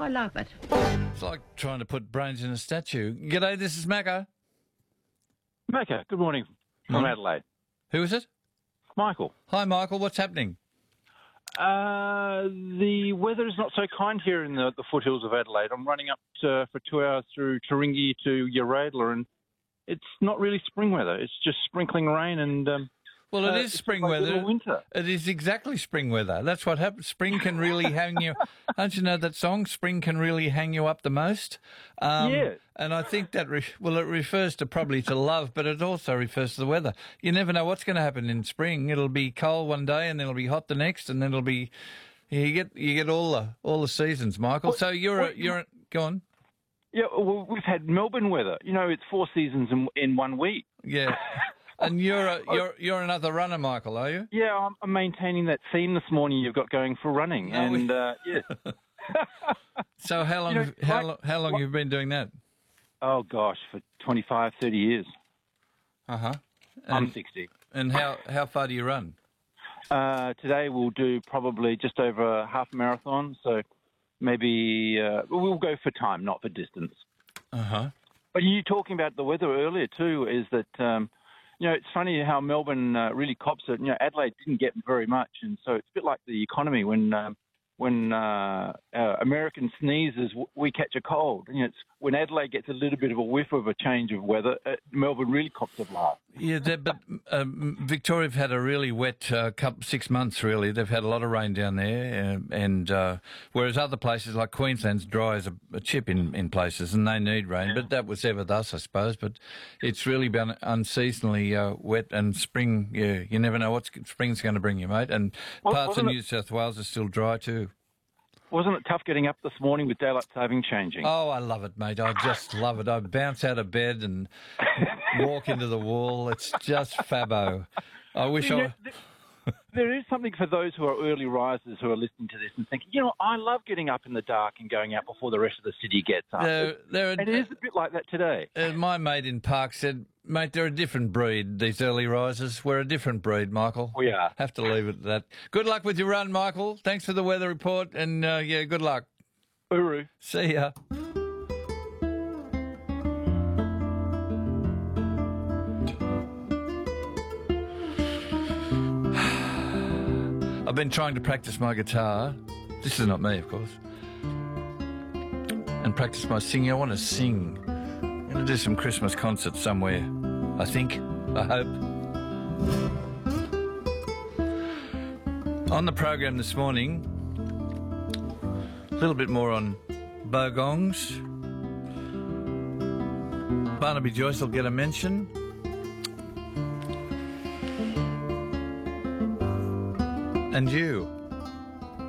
I love it. It's like trying to put brains in a statue. G'day, this is Macca. Macca, good morning from Adelaide. Who is it? Michael. Hi, Michael. What's happening? The weather is not so kind here in the foothills of Adelaide. I'm running up for 2 hours through Turingi to Yaradla, and it's not really spring weather. It's just sprinkling rain and... Well, it is spring like weather. Winter. It is exactly spring weather. That's what happens. Spring can really hang you. Don't you know that song? Spring can really hang you up the most. Yeah. And I think that it refers probably to love, but it also refers to the weather. You never know what's going to happen in spring. It'll be cold one day, and then it'll be hot the next, and then it'll be. You get all the seasons, Michael. So you're go on. Yeah, well, we've had Melbourne weather. You know, it's 4 seasons in 1 week. Yeah. And you're another runner, Michael, are you? Yeah, I'm maintaining that theme this morning you've got going for running, yeah. So how long have you been doing that? Oh gosh, for 25, 30 years. I'm 60. And how far do you run? Today we'll do probably just over a half marathon, so maybe we'll go for time, not for distance. But you talking about the weather earlier too, is that. It's funny how Melbourne really cops it. Adelaide didn't get very much, and so it's a bit like the economy. When American sneezes, we catch a cold. It's when Adelaide gets a little bit of a whiff of a change of weather, Melbourne really cops it last. Yeah, but Victoria have had a really wet 6 months, really. They've had a lot of rain down there, and whereas other places like Queensland's dry as a chip in places, and they need rain. But that was ever thus, I suppose. But it's really been unseasonally wet, and spring, you never know what spring's going to bring you, mate. And parts of New South Wales are still dry too. Wasn't it tough getting up this morning with daylight saving changing? Oh, I love it, mate. I just love it. I bounce out of bed and walk into the wall. It's just fabbo. I wish There is something for those who are early risers who are listening to this and thinking, I love getting up in the dark and going out before the rest of the city gets up. It is a bit like that today. My mate in Park said, mate, they're a different breed, these early risers. We're a different breed, Michael. We are. Have to leave it at that. Good luck with your run, Michael. Thanks for the weather report, and, good luck. Uru. See ya. I've been trying to practice my guitar. This is not me, of course. And practice my singing. I want to sing. I'm going to do some Christmas concerts somewhere. I think. I hope. On the program this morning, a little bit more on bogongs. Barnaby Joyce will get a mention. And you.